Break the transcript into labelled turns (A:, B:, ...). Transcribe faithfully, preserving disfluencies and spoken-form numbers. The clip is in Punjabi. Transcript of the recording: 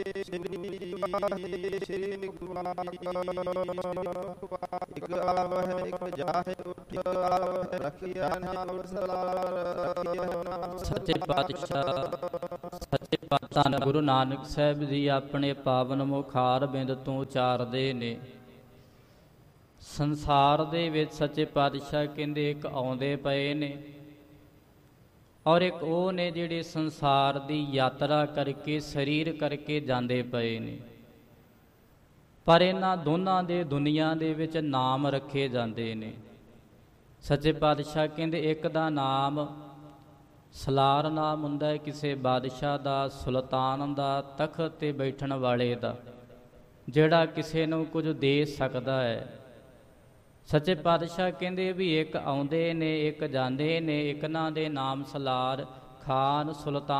A: ਸ੍ਰੀ ਗੁਰੂ ਨਾਨਕ ਇਕ ਆਵਹਿ ਇਕ ਜਾਹੇ ਉਠਿ ਆਵਹਿ ਰਖਿਆ ਨਾਮ ਸਲਾਰ।
B: ਸੱਚੇ ਪਾਤਸ਼ਾਹ ਸੱਚੇ ਪਾਤਸ਼ਾਹ ਗੁਰੂ ਨਾਨਕ ਸਾਹਿਬ ਜੀ ਆਪਣੇ ਪਾਵਨ ਮੁਖਾਰ ਬਿੰਦ ਤੋਂ ਉਚਾਰਦੇ ਨੇ। ਸੰਸਾਰ ਦੇ ਵਿੱਚ ਸੱਚੇ ਪਾਤਸ਼ਾਹ ਕਹਿੰਦੇ ਇੱਕ ਆਉਂਦੇ ਪਏ ਨੇ ਔਰ ਇੱਕ ਉਹ ਨੇ ਜਿਹੜੇ ਸੰਸਾਰ ਦੀ ਯਾਤਰਾ ਕਰਕੇ ਸਰੀਰ ਕਰਕੇ ਜਾਂਦੇ ਪਏ ਨੇ। ਪਰ ਇਹਨਾਂ ਦੋਨਾਂ ਦੇ ਦੁਨੀਆ ਦੇ ਵਿੱਚ ਨਾਮ ਰੱਖੇ ਜਾਂਦੇ ਨੇ। ਸੱਚੇ ਪਾਤਸ਼ਾਹ ਕਹਿੰਦੇ ਇੱਕ ਦਾ ਨਾਮ ਸਲਾਰ ਨਾਮ ਹੁੰਦਾ ਹੈ, ਕਿਸੇ ਬਾਦਸ਼ਾਹ ਦਾ, ਸੁਲਤਾਨ ਦਾ, ਤਖਤ 'ਤੇ ਬੈਠਣ ਵਾਲੇ ਦਾ, ਜਿਹੜਾ ਕਿਸੇ ਨੂੰ ਕੁਝ ਦੇ ਸਕਦਾ ਹੈ। ਸੱਚੇ ਪਾਤਸ਼ਾਹ ਕਹਿੰਦੇ ਵੀ ਇੱਕ ਆਉਂਦੇ ਨੇ ਇੱਕ ਜਾਂਦੇ ਨੇ, ਇੱਕ ਨਾਂ ਦੇ ਨਾਮ ਸਲਾਰ ਖਾਨ ਸੁਲਤਾਨ